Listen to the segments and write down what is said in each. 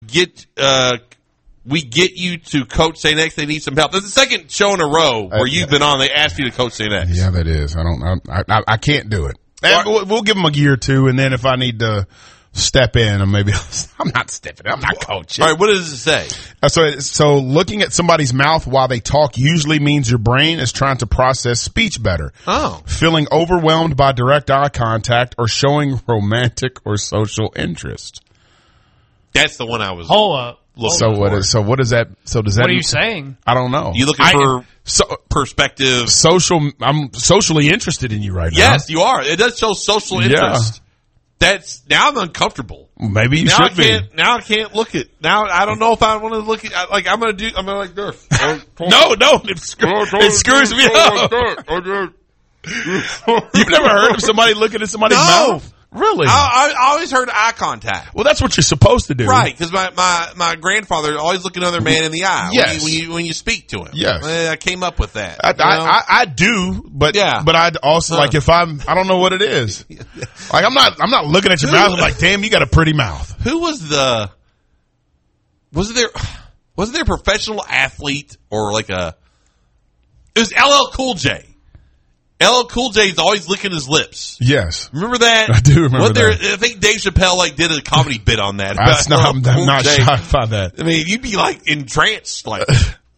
we get you to coach St. X. They need some help. There's the second show in a row where you've been on. They asked you to coach St. X. Yeah, that is. I can't do it. We'll give them a year or two, and then if I need to step in, and maybe I'm not stepping in. I'm not coaching. All right, what does it say? So looking at somebody's mouth while they talk usually means your brain is trying to process speech better. Oh. Feeling overwhelmed by direct eye contact or showing romantic or social interest. That's the one I was. Hold up. What does that? So does that? What are you saying? I don't know. You looking for perspective? I'm socially interested in you right now. Yes, you are. It does show social interest. Now I'm uncomfortable. Maybe you should be. Now I can't look at. Now I don't know if I want to look at. Like I'm gonna like this. No, it screws me up. You've never heard of somebody looking at somebody's mouth? Really? I always heard eye contact. Well, that's what you're supposed to do. Right, because my grandfather always looked another man in the eye when you speak to him. Yes. I came up with that. I do, but I'd also like if I don't know what it is. Like I'm not looking at your mouth. I'm like, damn, you got a pretty mouth. Who was there a professional athlete or like it was LL Cool J. LL Cool J is always licking his lips. Yes. Remember that? I do remember that. I think Dave Chappelle did a comedy bit on that. I'm not shocked by that. I mean, you'd be like entranced. Like,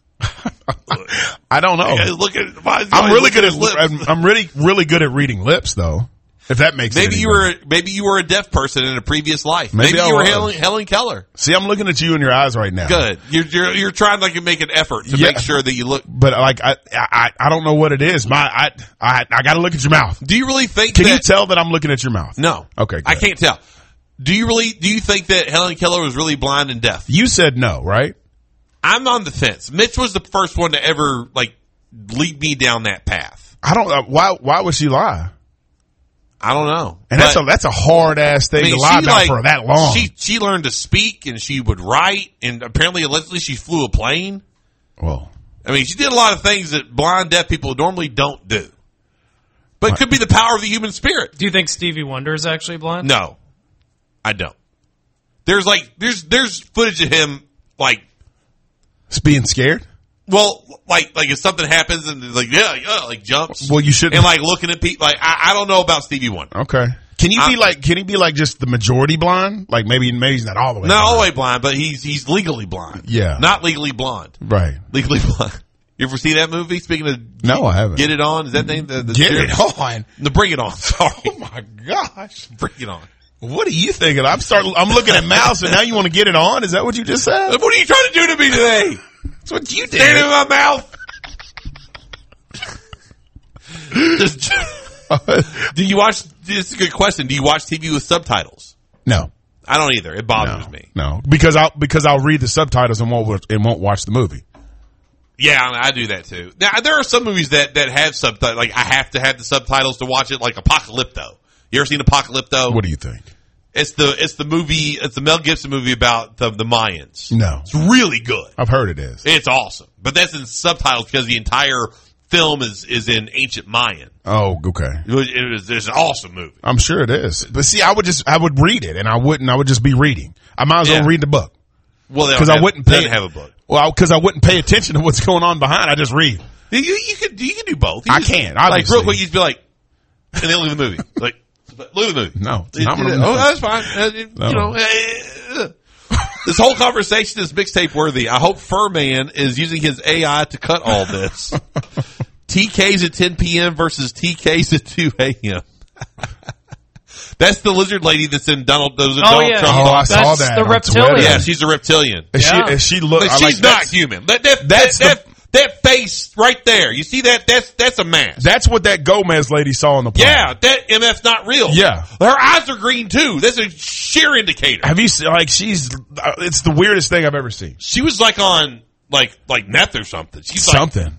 I don't know. I'm really good at reading lips, though. If that makes sense. Maybe you were a deaf person in a previous life. Maybe you were Helen Keller. See, I'm looking at you in your eyes right now. Good. You're trying to make an effort to make sure that you look. But like I don't know what it is. I got to look at your mouth. Do you really think? Can you tell that I'm looking at your mouth? No. Okay. Good. I can't tell. Do you think that Helen Keller was really blind and deaf? You said no, right? I'm on the fence. Mitch was the first one to ever lead me down that path. I don't. Why would she lie? I don't know. And that's a hard ass thing to lie about for that long. She learned to speak and she would write and allegedly she flew a plane. Well, I mean, she did a lot of things that blind deaf people normally don't do. But it could be the power of the human spirit. Do you think Stevie Wonder is actually blind? No, I don't. There's footage of him being scared. Well, like if something happens and jumps. Well, you should and looking at people. I don't know about Stevie Wonder. Okay. Can he be like just the majority blind? Like maybe he's not all the way. Not all the way blind, but he's legally blind. Yeah. Not legally blonde. Right. Legally blind. You ever see that movie? Speaking of no, I haven't. Get It On. Is that name? Get It On. The Bring It On. Sorry. Oh my gosh. Bring It On. What are you thinking? I'm looking at mouse and now you want to get it on? Is that what you just said? What are you trying to do to me today? That's what you did. Standing in my mouth. Do you watch? This is a good question. Do you watch TV with subtitles? No, I don't either. It bothers me. No, because I'll read the subtitles and won't watch the movie. Yeah, I do that too. Now there are some movies that have subtitles. Like I have to have the subtitles to watch it. Like Apocalypto. You ever seen Apocalypto? What do you think? It's the movie. It's the Mel Gibson movie about the Mayans. No, it's really good. I've heard it is. It's awesome, but that's in subtitles because the entire film is in ancient Mayan. Oh, okay. It's an awesome movie. I'm sure it is. But see, I would read it, and I would just be reading. I might as well read the book. Well, because I wouldn't have a book. Well, because I wouldn't pay attention to what's going on behind. I just read. You can do both. I can't. Obviously. Real quick, you'd be like, and then leave the movie. Look at the movie. No. That's fine. No. This whole conversation is mixtape worthy. I hope Furman is using his AI to cut all this. TKs at 10 p.m. versus TKs at 2 a.m. That's the lizard lady that's in Donald Trump. I saw that. The reptilian. Yeah, she's a reptilian. She looks. She's not human. That face right there. You see that? That's a mask. That's what that Gomez lady saw on the plane. Yeah, that MF's not real. Yeah. Her eyes are green too. That's a sheer indicator. Have you seen, it's the weirdest thing I've ever seen. She was on meth or something. She's something.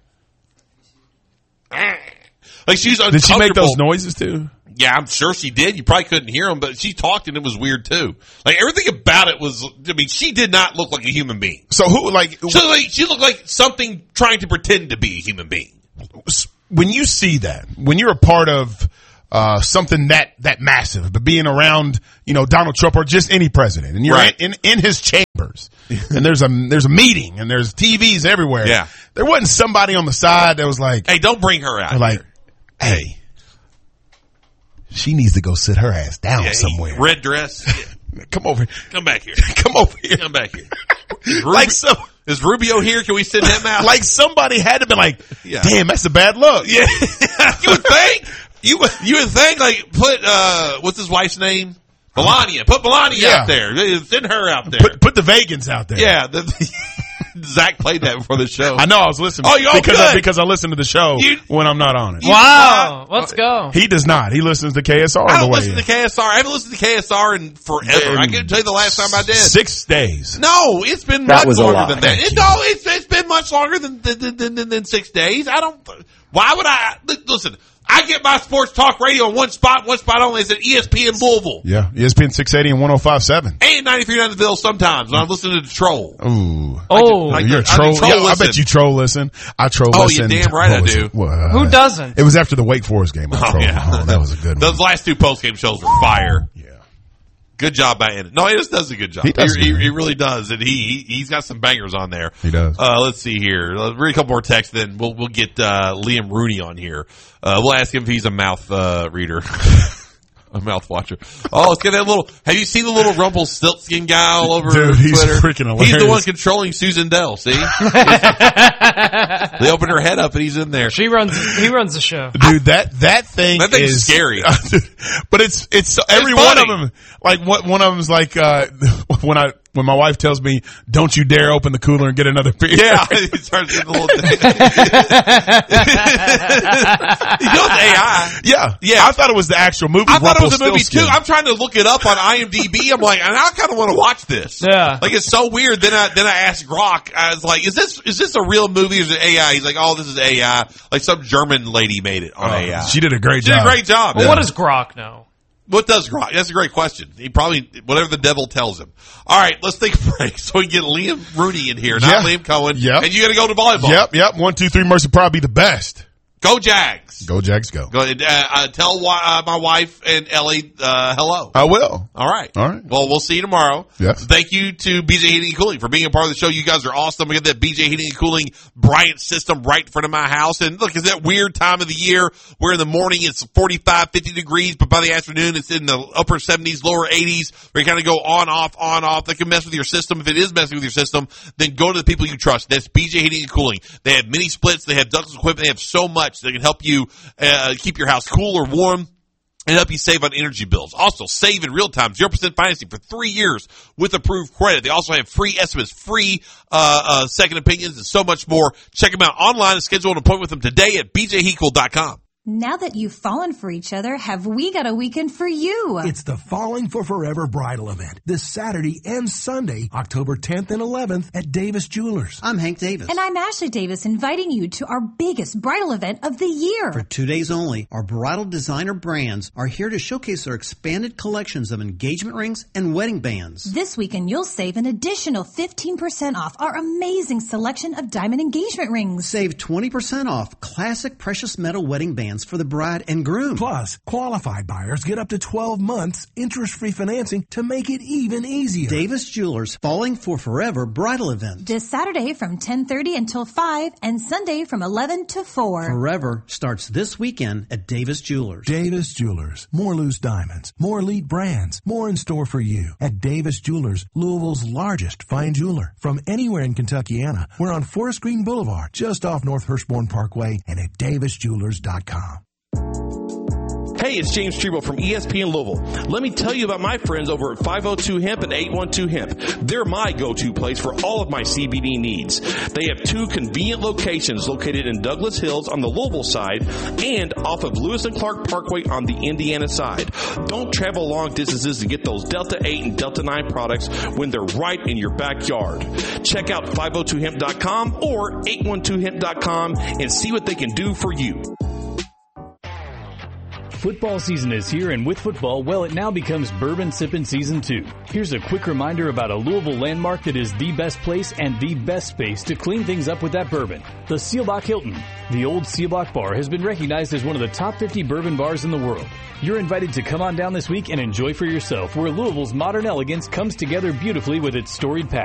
She's uncomfortable. Did she make those noises too? Yeah, I'm sure she did. You probably couldn't hear them, but she talked and it was weird too. Everything about it was, she did not look like a human being. So she looked like something trying to pretend to be a human being. When you see that, when you're a part of something that massive, but being around, Donald Trump or just any president, and you're in his chain hours. And there's a meeting and there's TVs everywhere. Yeah. There wasn't somebody on the side that was like, hey, don't bring her out. Like, hey, she needs to go sit her ass down somewhere. Red dress. Come over. Come back here. Come over here. Come back here. Is Rubio here? Can we send him out? Like somebody had to be like, damn, that's a bad look. Yeah. You would think. You would think, like, put, what's his wife's name? Melania. Put Melania out there. Send her out there. Put the Vegans out there. Yeah. Zach played that before the show. I know. I was listening. Oh, because I listen to the show when I'm not on it. Wow. Let's go. He does not. He listens to KSR. I don't listen to KSR. I haven't listened to KSR in forever. I can't tell you the last time I did. 6 days. No, it's been much longer than that. It's been much longer than 6 days. Why would I listen? I get my sports talk radio in one spot only. It's at ESPN Louisville. Yeah, ESPN 680 and 105.7. And 93.9 The Ville sometimes when I'm listening to the Troll. Ooh. You're a troll. I bet you troll listen. I troll listen. Oh, you're damn right I do. Who doesn't? It was after the Wake Forest game. That was a good one. Those last 2 postgame shows were fire. Yeah. Good job by Ennis. No, he just does a good job. He really does, and he's got some bangers on there. He does. Let's see here. Read a couple more texts, then we'll get Liam Rooney on here. We'll ask him if he's a mouth reader, a mouth watcher. Oh, it's got that little. Have you seen the little Rumpelstiltskin guy all over Twitter? He's freaking hilarious. He's the one controlling Susan Dell. See, they open her head up and he's in there. He runs the show. Dude, that thing is scary. But it's every one of them. Like one of them's like when my wife tells me, "Don't you dare open the cooler and get another beer." Yeah, he starts getting the little thing. He goes AI. Yeah. I thought it was the actual movie. I thought it was a movie too. I'm trying to look it up on IMDb. I'm like, I kind of want to watch this. Yeah, like it's so weird. Then I asked Grok. I was like, is this a real movie or is it AI? He's like, oh, this is AI. Like some German lady made it on AI. She did a great job. Well, what does Grok know? What does Grok? That's a great question. He probably, whatever the devil tells him. All right, let's take a break so we can get Liam Rooney in here, not Liam Cohen. Yep. And you got to go to volleyball. Yep. 1, 2, 3 Mercy probably the best. Go Jags. Go Jags, go. Go tell my wife and Ellie hello. I will. All right. Well, we'll see you tomorrow. Yes. Thank you to BJ Heating and Cooling for being a part of the show. You guys are awesome. We got that BJ Heating and Cooling Bryant system right in front of my house. And look, it's that weird time of the year where in the morning it's 45, 50 degrees, but by the afternoon it's in the upper 70s, lower 80s, where you kind of go on, off. That can mess with your system. If it is messing with your system, then go to the people you trust. That's BJ Heating and Cooling. They have mini splits. They have ductless equipment. They have so much that can help you keep your house cool or warm and help you save on energy bills. Also, save in real time, 0% financing for 3 years with approved credit. They also have free estimates, free second opinions, and so much more. Check them out online and schedule an appointment with them today at bjhecool.com. Now that you've fallen for each other, have we got a weekend for you? It's the Falling for Forever bridal event this Saturday and Sunday, October 10th and 11th at Davis Jewelers. I'm Hank Davis. And I'm Ashley Davis, inviting you to our biggest bridal event of the year. For 2 days only, our bridal designer brands are here to showcase their expanded collections of engagement rings and wedding bands. This weekend, you'll save an additional 15% off our amazing selection of diamond engagement rings. Save 20% off classic precious metal wedding bands for the bride and groom. Plus, qualified buyers get up to 12 months interest-free financing to make it even easier. Davis Jewelers Falling for Forever bridal event. This Saturday from 10:30 until 5 and Sunday from 11 to 4. Forever starts this weekend at Davis Jewelers. Davis Jewelers. More loose diamonds, more elite brands, more in store for you at Davis Jewelers, Louisville's largest fine jeweler. From anywhere in Kentuckiana, we're on Forest Green Boulevard, just off North Hirschborn Parkway, and at davisjewelers.com. Hey, it's James Treble from ESPN Louisville. Let me tell you about my friends over at 502 Hemp and 812 Hemp. They're my go-to place for all of my CBD needs. They have 2 convenient locations located in Douglas Hills on the Louisville side and off of Lewis and Clark Parkway on the Indiana side. Don't travel long distances to get those Delta 8 and Delta 9 products when they're right in your backyard. Check out 502hemp.com or 812hemp.com and see what they can do for you. Football season is here, and with football, well, it now becomes Bourbon Sippin' Season 2. Here's a quick reminder about a Louisville landmark that is the best place and the best space to clean things up with that bourbon. The Seelbach Hilton. The old Seelbach Bar has been recognized as one of the top 50 bourbon bars in the world. You're invited to come on down this week and enjoy for yourself where Louisville's modern elegance comes together beautifully with its storied past.